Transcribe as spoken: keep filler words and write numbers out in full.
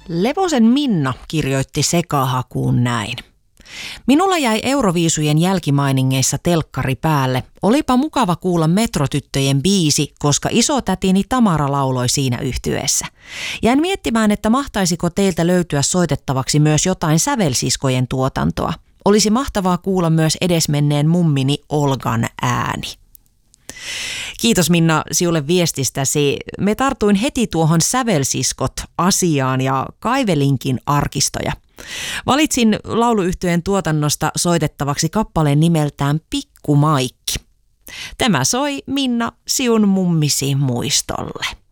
Levosen Minna kirjoitti sekahakuun näin. Minulla jäi Euroviisujen jälkimainingeissa telkkari päälle. Olipa mukava kuulla Metrotyttöjen biisi, koska isotätini Tamara lauloi siinä yhtyeessä. Jäin miettimään, että mahtaisiko teiltä löytyä soitettavaksi myös jotain sävelsiskojen tuotantoa. Olisi mahtavaa kuulla myös edesmenneen mummini Olgan ääni. Kiitos Minna sinulle viestistäsi. Me tartuin heti tuohon sävelsiskot-asiaan ja kaivelinkin arkistoja. Valitsin lauluyhtyeen tuotannosta soitettavaksi kappaleen nimeltään Pikku Maikki. Tämä soi Minna siun mummisi muistolle.